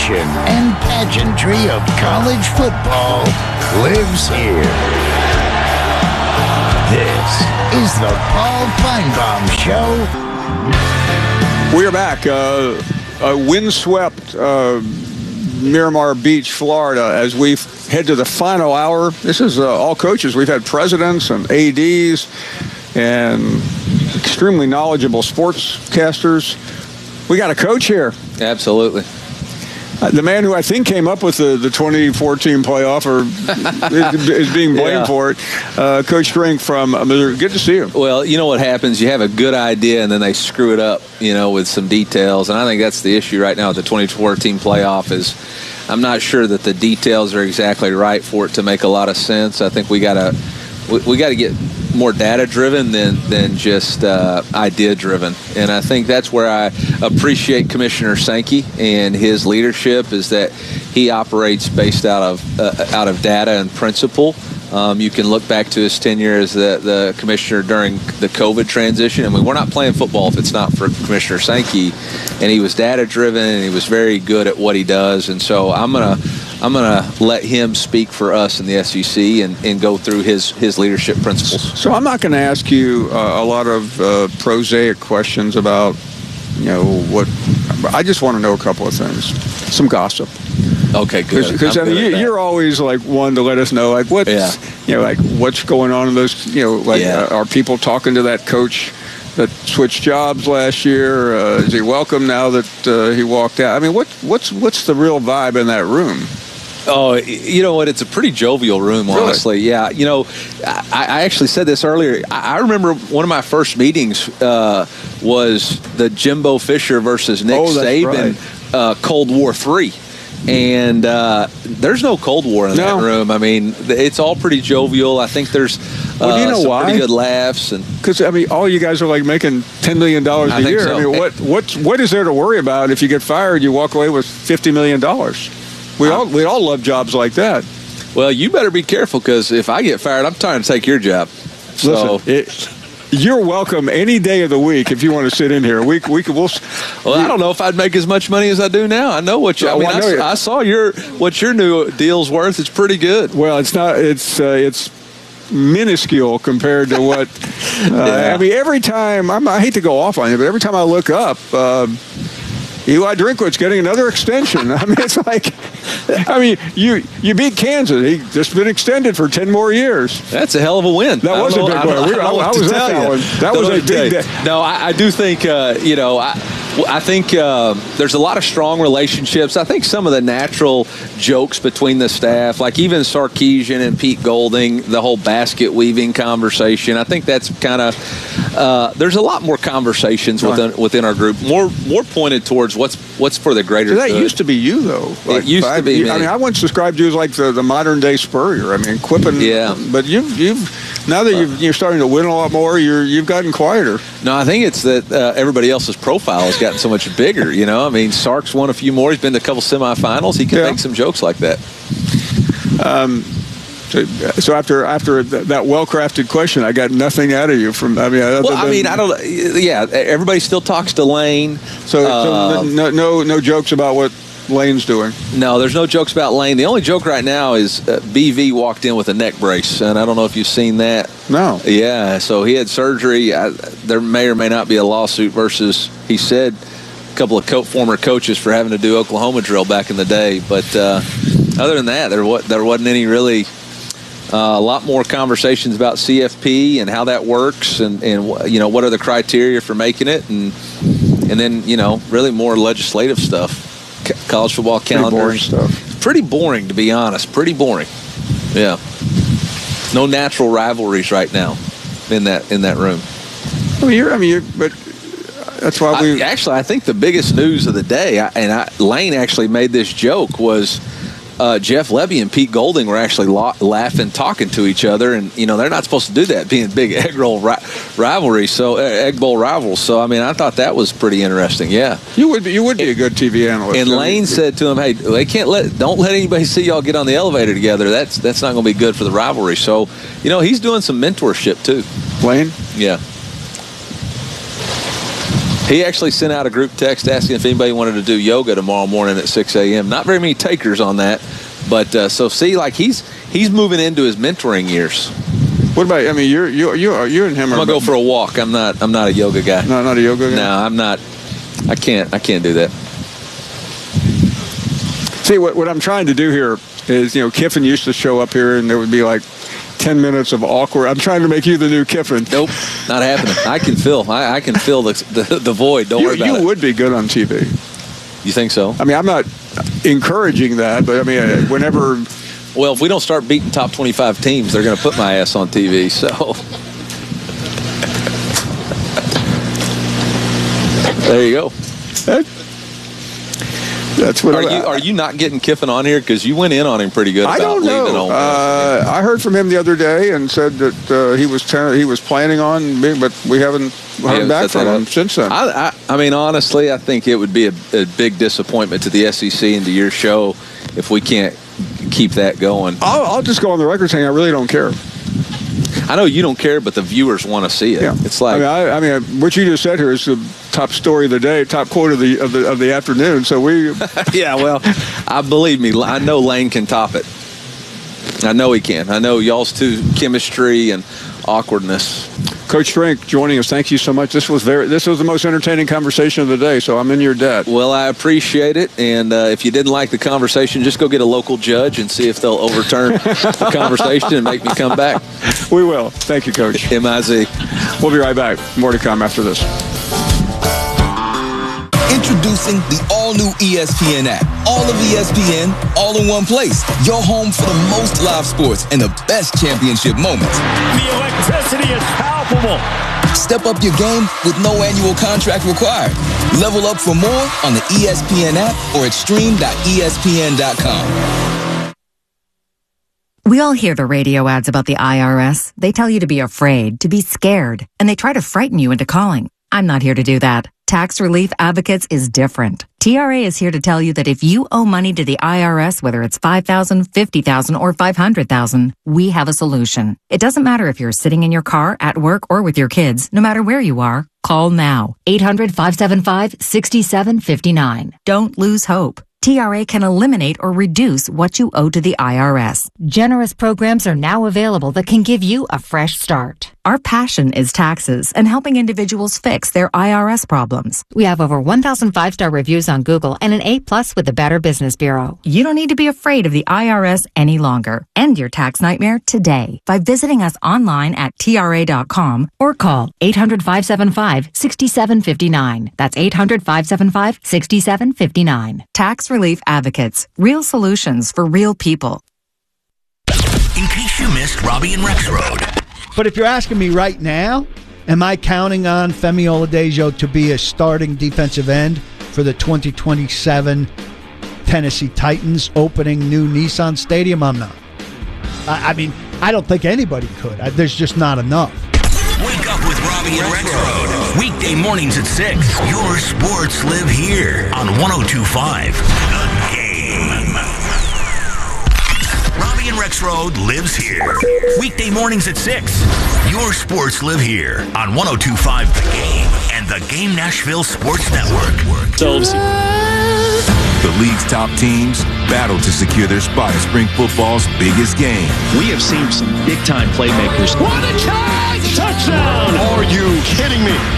passion and pageantry of college football lives here. This is the Paul Finebaum Show. We are back. A windswept Miramar Beach, Florida, as we head to the final hour. This is all coaches. We've had presidents and ADs and extremely knowledgeable sportscasters. We got a coach here. Absolutely. The man who I think came up with the 2014 playoff is being blamed for it. Coach Strink from Missouri. Good to see you. Well, you know what happens? You have a good idea, and then they screw it up, with some details. And I think that's the issue right now with the 2014 playoff is I'm not sure that the details are exactly right for it to make a lot of sense. I think we got to get more data-driven than just idea-driven. And I think that's where I appreciate Commissioner Sankey and his leadership is that he operates based out of data and principle. You can look back to his tenure as the commissioner during the COVID transition. I mean, we're not playing football if it's not for Commissioner Sankey. And he was data-driven, and he was very good at what he does. And so I'm gonna let him speak for us in the SEC and go through his leadership principles. So I'm not going to ask you a lot of prosaic questions about, what. I just want to know a couple of things. Some gossip. Okay, good. Because you're always like one to let us know, like what's going on in those. Are people talking to that coach that switched jobs last year? Is he welcome now that he walked out? I mean, what's the real vibe in that room? Oh, you know what? It's a pretty jovial room, honestly. Really? Yeah. I actually said this earlier. I remember one of my first meetings was the Jimbo Fisher versus Nick Saban Cold War III. And there's no Cold War in that room. I mean, it's all pretty jovial. I think there's do you know some why? Pretty good laughs. Because, all you guys are like making $10 million a year. So. I mean, what is there to worry about? If you get fired, you walk away with $50 million. We all love jobs like that. Well, you better be careful because if I get fired, I'm trying to take your job. So. Listen, you're welcome any day of the week if you want to sit in here. We'll I don't know if I'd make as much money as I do now. I know what you. I saw what your new deal's worth. It's pretty good. Well, it's not. It's minuscule compared to what. Every time I hate to go off on you, but every time I look up. Eli Drinkwitz's getting another extension. It's like, you beat Kansas. He just been extended for 10 more years. That's a hell of a win. That was a big win. I was at that one. That was a big day. No, I do think, I think there's a lot of strong relationships. I think some of the natural jokes between the staff, like even Sarkisian and Pete Golding, the whole basket weaving conversation, I think that's kind of, there's a lot more conversations within our group, more pointed towards what's for the greater good. That used to be you, though. It used to be me. I once described you as like the modern-day Spurrier. Quipping. Yeah. But now that you're starting to win a lot more, you've gotten quieter. No, I think it's that everybody else's profile has gotten so much bigger, Sark's won a few more. He's been to a couple semifinals. He can make some jokes like that. So after that well-crafted question, I got nothing out of you from. I don't. Yeah, everybody still talks to Lane. So no jokes about what Lane's doing. No, there's no jokes about Lane. The only joke right now is BV walked in with a neck brace, and I don't know if you've seen that. No. Yeah, so he had surgery. There may or may not be a lawsuit versus, he said, a couple of former coaches for having to do Oklahoma drill back in the day. But other than that, there wasn't any really. A lot more conversations about CFP and how that works, and what are the criteria for making it, and then really more legislative stuff. College football calendars. Pretty boring stuff. Pretty boring, to be honest. Pretty boring. Yeah. No natural rivalries right now in that room. But that's why we. I think the biggest news of the day, Lane actually made this joke, was Jeff Lebby and Pete Golding were actually laughing, talking to each other, and they're not supposed to do that, being big egg bowl rivalries. So egg bowl rivals. So I thought that was pretty interesting. Yeah, you would be a good TV analyst. And Lane said to him, "Hey, they don't let anybody see y'all get on the elevator together. That's not going to be good for the rivalry." So he's doing some mentorship too. Lane. Yeah. He actually sent out a group text asking if anybody wanted to do yoga tomorrow morning at 6 a.m. Not very many takers on that, but so see, like he's moving into his mentoring years. What about? I mean, you and him. I'm gonna go for a walk. I'm not a yoga guy. No, not a yoga guy. No, I'm not. I can't do that. See, what I'm trying to do here is, Kiffin used to show up here, and there would be like 10 minutes of awkward. I'm trying to make you the new Kiffin. Nope, not happening. I can feel the void. Don't worry about it. You would be good on TV. You think so? I mean, I'm not encouraging that, but I mean, whenever. Well, if we don't start beating top 25 teams, they're going to put my ass on TV. So there you go. That's what. Are you not getting Kiffin on here because you went in on him pretty good? I don't know. I heard from him the other day and said that he was planning on me, but we haven't heard back from him since then. I mean, honestly, I think it would be a big disappointment to the SEC and to your show if we can't keep that going. I'll just go on the record saying I really don't care. I know you don't care, but the viewers want to see it. Yeah. It's like I mean, what you just said here is the top story of the day, top quote of the afternoon. So we. Yeah, well, believe me, I know Lane can top it. I know he can. I know y'all's two chemistry and awkwardness. Coach Strink joining us. Thank you so much. This was the most entertaining conversation of the day, so I'm in your debt. Well, I appreciate it, and if you didn't like the conversation, just go get a local judge and see if they'll overturn the conversation and make me come back. We will. Thank you, Coach. M-I-Z. We'll be right back. More to come after this. Introducing the all-new ESPN app. All of ESPN, all in one place. Your home for the most live sports and the best championship moments. The electricity is palpable. Step up your game with no annual contract required. Level up for more on the ESPN app or at stream.espn.com. We all hear the radio ads about the IRS. They tell you to be afraid, to be scared, and they try to frighten you into calling. I'm not here to do that. Tax Relief Advocates is different. TRA is here to tell you that if you owe money to the IRS, whether it's $5,000, $50,000, or $500,000, we have a solution. It doesn't matter if you're sitting in your car, at work, or with your kids. No matter where you are, call now. 800-575-6759. Don't lose hope. TRA can eliminate or reduce what you owe to the IRS. Generous programs are now available that can give you a fresh start. Our passion is taxes and helping individuals fix their IRS problems. We have over 1,000 5-star reviews on Google and an A+ with the Better Business Bureau. You don't need to be afraid of the IRS any longer. End your tax nightmare today by visiting us online at TRA.com or call 800-575-6759. That's 800-575-6759. Tax Relief Advocates. Real solutions for real people. In case you missed Robbie and Rex Road. But if you're asking me right now, am I counting on Femi Oladejo to be a starting defensive end for the 2027 Tennessee Titans opening new Nissan Stadium? I'm not. I mean, I don't think anybody could. There's just not enough. Wake up with Robbie and Rex Road. Weekday mornings at 6. Your sports live here on 102.5 The Game. Robbie and Rex Road lives here. Weekday mornings at 6. Your sports live here on 102.5 The Game and the Game Nashville Sports Network. The league's top teams battle to secure their spot in spring football's biggest game. We have seen some big-time playmakers. What a catch! Touchdown! Are you kidding me?